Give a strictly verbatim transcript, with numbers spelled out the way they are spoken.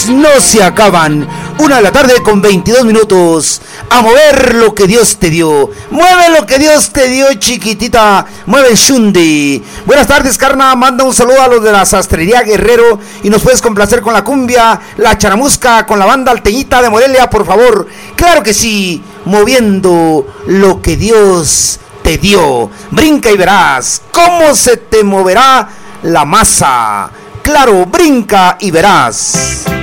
no se acaban. Una de la tarde con veintidós minutos. A mover lo que Dios te dio. Mueve lo que Dios te dio, chiquitita. Mueve el shundi. Buenas tardes, carna. Manda un saludo a los de la sastrería Guerrero. Y nos puedes complacer con la cumbia, la charamusca, con la banda alteñita de Morelia, por favor. Claro que sí. Moviendo lo que Dios te dio. Brinca y verás cómo se te moverá la masa. Claro, brinca y verás.